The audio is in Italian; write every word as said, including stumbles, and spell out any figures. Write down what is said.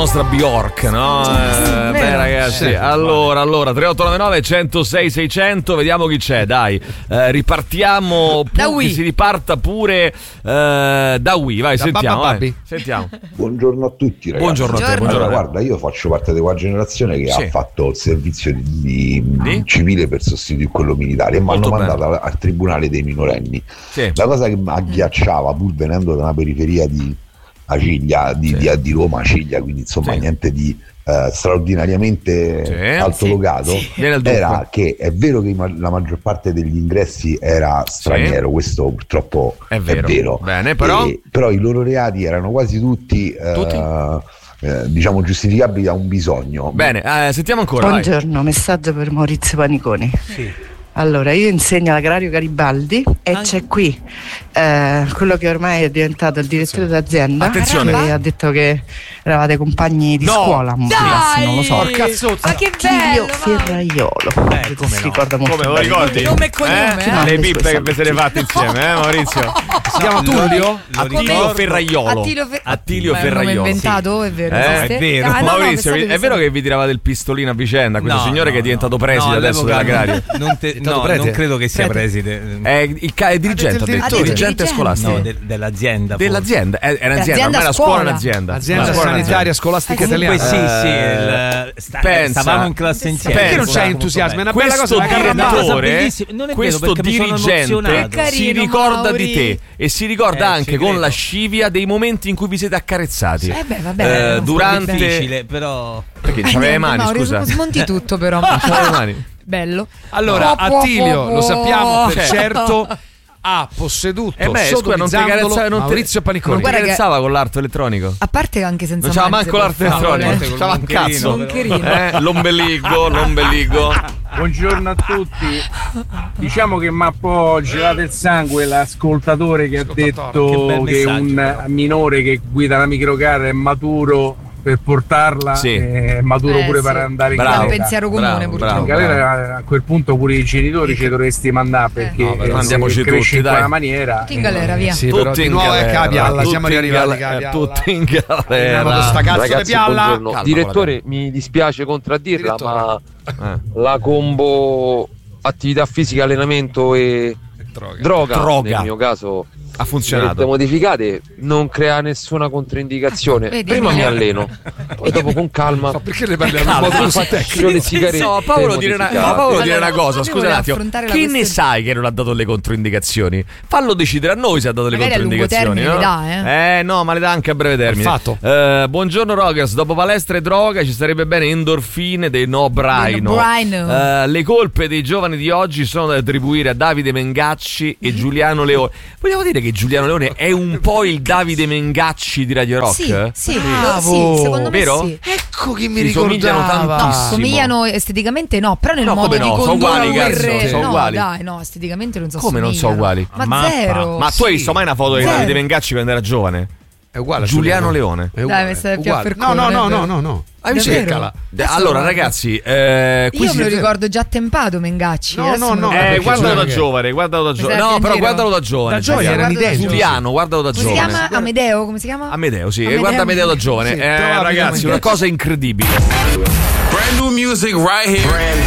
nostra Bjork, no? Eh, beh ragazzi, sì, allora, allora tre otto nove nove uno zero sei sei zero zero, vediamo chi c'è, dai. Eh, ripartiamo, da pu- si riparta pure eh, da Wii, vai, da sentiamo, vai. Sentiamo. Buongiorno a tutti ragazzi. Buongiorno a te, buongiorno. Allora, guarda, io faccio parte di quella generazione che sì. ha fatto il servizio di, di civile per sostituire quello militare e mi hanno mandato al, al tribunale dei minorenni. Sì. La cosa che mi agghiacciava, pur venendo da una periferia di Aciglia, di, sì. di, di Roma, Aciglia, quindi insomma sì. niente di uh, straordinariamente sì. altolocato, sì. Sì. era che è vero che la maggior parte degli ingressi era straniero, sì. questo purtroppo è vero, è vero. Bene, però... E, però i loro reati erano quasi tutti, tutti? Uh, eh, diciamo giustificabili da un bisogno. Bene, eh, sentiamo ancora. Buongiorno, vai. Messaggio per Maurizio Paniconi. Sì. Allora, io insegno all'agrario Garibaldi e ah, c'è qui eh, quello che ormai è diventato il direttore d'azienda. Attenzione, che ha detto che eravate compagni di no, scuola, dai, non lo so. Ma che bello! Attilio Ferraiolo. Eh, come si no. ricorda molto come lo ricordi? Nome e cognome, eh? eh? Le pippe che vi siete fatte insieme, eh Maurizio? Si chiama Tullio? Attilio Ferraiolo. Attilio, Fe- Attilio Ma Ferraiolo. È un nome inventato, sì. è vero. Eh, è vero. Ah, no, Maurizio, no, è vero che vi tiravate il pistolino a vicenda, questo no, signore no, che è diventato preside no, adesso dell'agrario? Non, te, no, non credo che sia preside. È il ca- è dirigente, ha detto, dirigente scolastico. No, de- dell'azienda. Dell'azienda, è, è un'azienda, ormai la scuola è un'azienda. Azienda scuola sanitaria scolastica italiana. Sì, sì, il, sta, pensa, stavamo in classe insieme. Perché non c'è entusiasmo? È una bella questo cosa, direttore, non è questo vero, dirigente carino, si ricorda Mauri. di te e si ricorda eh, anche con la scivia dei momenti in cui vi siete accarezzati. Eh beh, vabbè, eh, durante difficile, però perché non c'aveva le mani, Mauri, scusa. Smonti tutto però. Non c'aveva le mani. Bello. Allora, Oh, Attilio, oh, lo sappiamo per cioè. certo, ha posseduto Eh beh, scusa, non ti carezzava, non Maurizio ti, Paniconi. non ti carezzava con l'arto elettronico. A parte anche senza non c'aveva mani, manco l'arto elettronico, eh. c'aveva un cazzo. Eh, l'ombelico, l'ombelico. Buongiorno a tutti. Diciamo che mi ha un po' gelato il sangue l'ascoltatore che ha detto che, che un minore che guida la microcar è maturo per portarla, sì. è maturo eh, pure sì. per andare in bravo, galera. È un pensiero comune, bravo, purtroppo. In galera a quel punto pure i genitori ci dovresti mandare perché no, eh, andiamoci se cresci tutti, in dai. quella maniera Tutti in galera, via. Sì, tutti però di in nuovo è Capialla, siamo tutti arrivati in a galera, Capialla. tutti in galera. Con sta cazzo Ragazzi, di pialla. buongiorno. Calma, Direttore, mi dispiace contraddirla, Direttore. ma Eh. la combo attività fisica, allenamento e Droga. droga, Droga. nel mio caso Ha funzionato. modificate, non crea nessuna controindicazione. Vedi, Prima vedi. mi alleno, poi dopo con calma. Ma perché ne parliamo in Calma, modo così Infatti, tecnico? le sigarette No, Paolo dire una, modificate. ma Paolo dire una cosa, Allora, scusa un volevo attimo. affrontare la Chi ne questione. sai che non ha dato le controindicazioni? Fallo decidere a noi se ha dato le Magari a lungo controindicazioni. termine no? le dà, eh no, ma le dà anche a breve termine. Fatto. Eh, buongiorno Rogers, dopo palestra e droga ci sarebbe bene endorfine dei no Braino. Braino. Eh, le colpe dei giovani di oggi sono da attribuire a Davide Mengacci e Giuliano Leone. Vogliamo dire che Giuliano Leone è un po' il Davide Mengacci di Radio Rock? Sì, sì, Bravo. sì, secondo me Vero? sì. Ecco che mi Si somigliano ricordava. tantissimo. Somigliano esteticamente no, però nel No, modo come di no, sono condurre uguali, cazzo, no, sono uguali. dai, no, esteticamente non so Come non so somigliano. uguali? Ma Mappa. zero. Ma tu hai visto mai una foto di Zero. Davide Mengacci quando era giovane? È uguale a Giuliano Leone. È uguale. Dai, mi stai più a Uguale. percorrere, No, no, no, davvero. no, no, no. Hai visto? Davvero? Cercala. De- Allora ragazzi, eh, qui Io si- me lo ricordo già attempato Mengacci. No, adesso no, me lo no, Eh, ricordo. perché guardalo da perché- giovane, guardalo da Mi giovane. stai No, a però piangere? guardalo da giovane. Da giovane Giuliano. erano identici. Giuliano, guardalo da Come si giovane. chiama? Amedeo, come si chiama? Amedeo, sì, Amedeo. guarda Amedeo da giovane. Sì, Eh, trova ragazzi, Amedeo. una cosa incredibile. Brand new music right here.